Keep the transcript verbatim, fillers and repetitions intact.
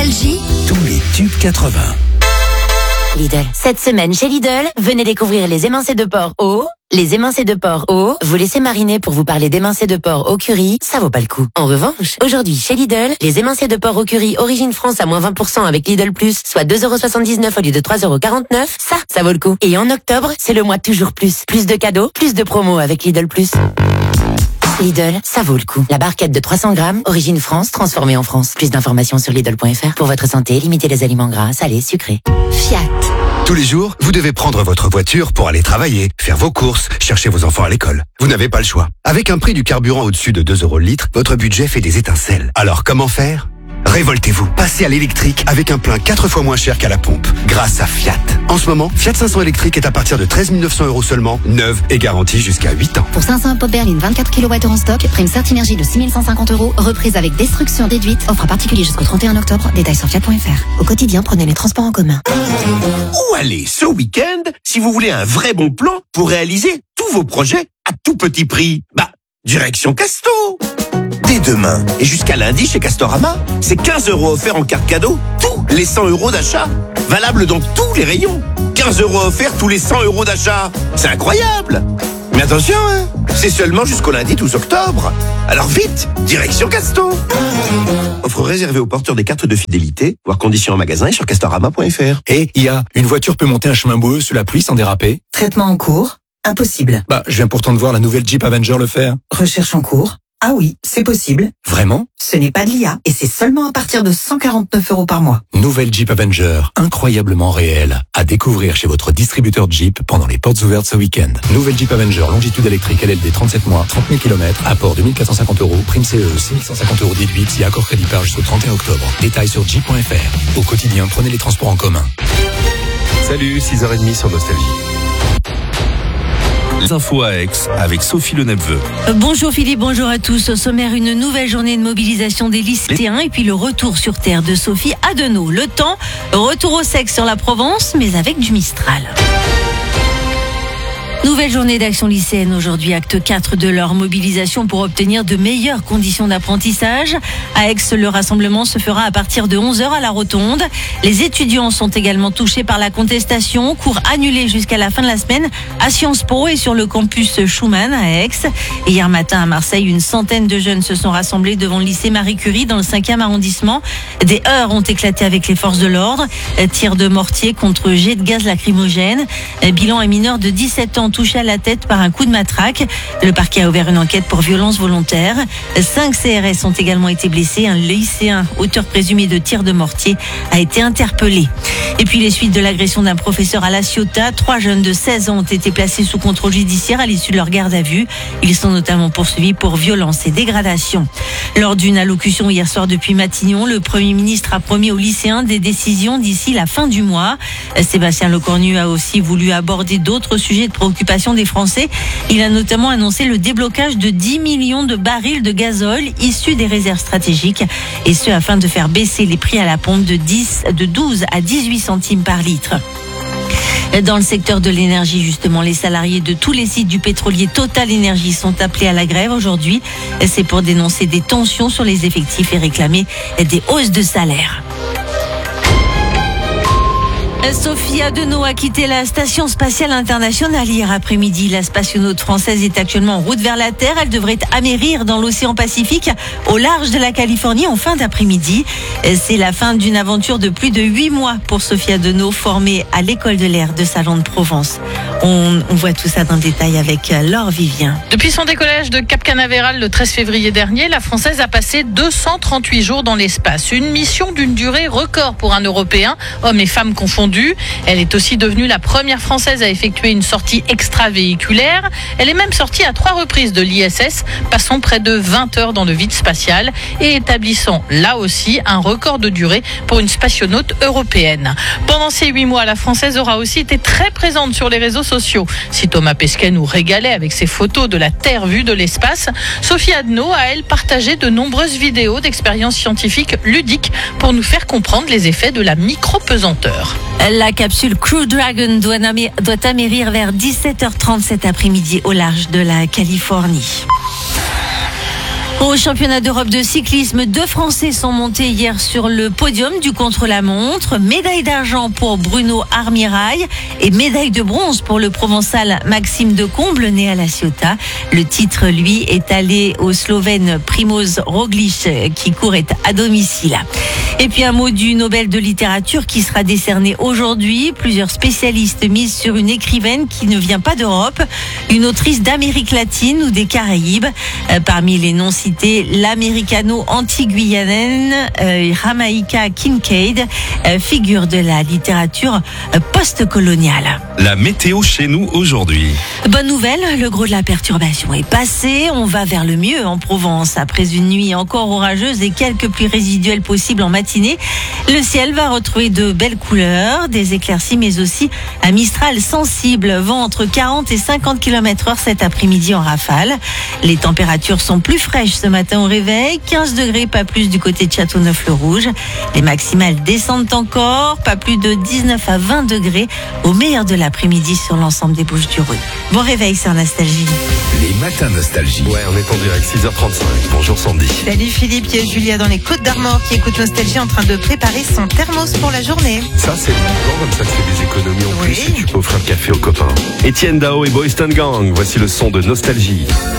Nostalgie, tous les tubes quatre-vingts. Lidl. Cette semaine chez Lidl, venez découvrir les émincés de porc au... Les émincés de porc au... Vous laissez mariner pour vous parler d'émincés de porc au curry, ça vaut pas le coup. En revanche, aujourd'hui chez Lidl, les émincés de porc au curry Origine France à moins vingt pour cent avec Lidl Plus, soit deux euros soixante-dix-neuf au lieu de trois euros quarante-neuf, ça, ça vaut le coup. Et en octobre, c'est le mois toujours plus. Plus de cadeaux, plus de promos avec Lidl Plus. Lidl, ça vaut le coup. La barquette de trois cents grammes, Origine France, transformée en France. Plus d'informations sur Lidl point F R. Pour votre santé, limitez les aliments gras, salés, sucrés. Fiat. Tous les jours, vous devez prendre votre voiture pour aller travailler, faire vos courses, chercher vos enfants à l'école. Vous n'avez pas le choix. Avec un prix du carburant au-dessus de deux euros le litre, votre budget fait des étincelles. Alors comment faire ? Révoltez-vous. Passez à l'électrique avec un plein quatre fois moins cher qu'à la pompe, grâce à Fiat. En ce moment, Fiat cinq cents électrique est à partir de treize mille neuf cents euros seulement, neuve et garantie jusqu'à huit ans. Pour cinq cents pop berline vingt-quatre kilowattheures en stock, prime Certinergie de six mille cent cinquante euros, reprise avec destruction déduite, offre à particulier jusqu'au trente et un octobre, détails sur fiat point F R. Au quotidien, prenez les transports en commun. Où aller ce week-end si vous voulez un vrai bon plan pour réaliser tous vos projets à tout petit prix? Bah, direction Casto. Dès demain et jusqu'à lundi chez Castorama, c'est quinze euros offerts en carte cadeau, tous les cent euros d'achat. Valable dans tous les rayons. quinze euros offerts tous les cent euros d'achat. C'est incroyable. Mais attention, hein, c'est seulement jusqu'au lundi douze octobre. Alors vite, direction Casto. Offre réservée aux porteurs des cartes de fidélité, voire conditions en magasin et sur castorama point F R. Et I A, une voiture peut monter un chemin boueux sous la pluie sans déraper? Traitement en cours? Impossible. Bah, je viens pourtant de voir la nouvelle Jeep Avenger le faire. Recherche en cours? Ah oui, c'est possible. Vraiment? Ce n'est pas de l'I A et c'est seulement à partir de cent quarante-neuf euros par mois. Nouvelle Jeep Avenger, incroyablement réelle. À découvrir chez votre distributeur Jeep pendant les portes ouvertes ce week-end. Nouvelle Jeep Avenger, longitude électrique, L L D trente-sept mois, trente mille kilomètres, apport deux mille quatre cent cinquante euros, prime C E, six mille cent cinquante euros déduite, si accord crédit par jusqu'au trente et un octobre. Détails sur jeep point F R. Au quotidien, prenez les transports en commun. Salut, six heures trente sur Nostalgie. Les infos à Aix avec Sophie Le Nepveu. Bonjour Philippe, bonjour à tous. Au sommaire, une nouvelle journée de mobilisation des lycéens et puis le retour sur terre de Sophie Adenau. Le temps, retour au sec sur la Provence, mais avec du Mistral. Nouvelle journée d'action lycéenne aujourd'hui, acte quatre de leur mobilisation pour obtenir de meilleures conditions d'apprentissage. À Aix, le rassemblement se fera à partir de onze heures à la Rotonde. Les étudiants sont également touchés par la contestation. Cours annulés jusqu'à la fin de la semaine à Sciences Po et sur le campus Schumann à Aix. Et hier matin à Marseille, une centaine de jeunes se sont rassemblés devant le lycée Marie Curie dans le cinquième arrondissement. Des heurts ont éclaté avec les forces de l'ordre. Tirs de mortier contre jet de gaz lacrymogène. Bilan un mineur de dix-sept ans touché à la tête par un coup de matraque. Le parquet a ouvert une enquête pour violence volontaire. Cinq C R S ont également été blessés. Un lycéen, auteur présumé de tirs de mortier, a été interpellé. Et puis les suites de l'agression d'un professeur à La Ciotat. Trois jeunes de seize ans ont été placés sous contrôle judiciaire à l'issue de leur garde à vue. Ils sont notamment poursuivis pour violence et dégradation. Lors d'une allocution hier soir depuis Matignon, le Premier ministre a promis aux lycéens des décisions d'ici la fin du mois. Sébastien Lecornu a aussi voulu aborder d'autres sujets de préoccupation des Français. Il a notamment annoncé le déblocage de dix millions de barils de gazole issus des réserves stratégiques, et ce afin de faire baisser les prix à la pompe de dix, de douze à dix-huit centimes par litre. Dans le secteur de l'énergie, justement, les salariés de tous les sites du pétrolier Total Énergie sont appelés à la grève aujourd'hui. C'est pour dénoncer des tensions sur les effectifs et réclamer des hausses de salaire. Sophie Adenau a quitté la Station Spatiale Internationale hier après-midi. La spationaute française est actuellement en route vers la Terre. Elle devrait amérir dans l'océan Pacifique au large de la Californie en fin d'après-midi. C'est la fin d'une aventure de plus de huit mois pour Sophie Adenau, formée à l'école de l'air de Salon de Provence. On, on voit tout ça dans le détail avec Laure Vivien. Depuis son décollage de Cap Canaveral le treize février dernier, la Française a passé deux cent trente-huit jours dans l'espace. Une mission d'une durée record pour un Européen, hommes et femmes confondus. Elle est aussi devenue la première Française à effectuer une sortie extravéhiculaire. Elle est même sortie à trois reprises de l'I S S, passant près de vingt heures dans le vide spatial et établissant là aussi un record de durée pour une spationaute européenne. Pendant ces huit mois, la Française aura aussi été très présente sur les réseaux sociaux. Si Thomas Pesquet nous régalait avec ses photos de la Terre vue de l'espace, Sophie Adenau a, elle, partagé de nombreuses vidéos d'expériences scientifiques ludiques pour nous faire comprendre les effets de la micro-pesanteur. La capsule Crew Dragon doit, doit amérir vers dix-sept heures trente cet après-midi au large de la Californie. Au championnat d'Europe de cyclisme, deux Français sont montés hier sur le podium du contre-la-montre. Médaille d'argent pour Bruno Armirail et médaille de bronze pour le Provençal Maxime Decomble, né à La Ciotat. Le titre, lui, est allé au Slovène Primož Roglič, qui courait à domicile. Et puis un mot du Nobel de littérature qui sera décerné aujourd'hui. Plusieurs spécialistes misent sur une écrivaine qui ne vient pas d'Europe, une autrice d'Amérique latine ou des Caraïbes. Euh, parmi les noms cités, l'américano-antiguyanaine euh, Jamaica Kincaid, euh, figure de la littérature euh, post-coloniale. La météo chez nous aujourd'hui. Bonne nouvelle, le gros de la perturbation est passé. On va vers le mieux en Provence. Après une nuit encore orageuse et quelques pluies résiduelles possibles en matinée, le ciel va retrouver de belles couleurs, des éclaircies, mais aussi un mistral sensible. Vent entre quarante et cinquante kilomètres heure cet après-midi en rafale. Les températures sont plus fraîches ce matin au réveil. quinze degrés, pas plus du côté de Châteauneuf-le-Rouge. Les maximales descendent encore, pas plus de dix-neuf à vingt degrés au meilleur de l'après-midi sur l'ensemble des Bouches-du-Rhône. Bon réveil sur Nostalgie. Les matins Nostalgie. Ouais, on est en direct, six heures trente-cinq. Bonjour Sandy. Salut Philippe, il y a Julia dans les Côtes d'Armor qui écoute Nostalgie en train de préparer son thermos pour la journée. Ça, c'est bon plan, comme ça tu fais des économies en Oui. plus et tu peux offrir le café aux copains. Étienne Dao et Boys Town Gang, voici le son de Nostalgie.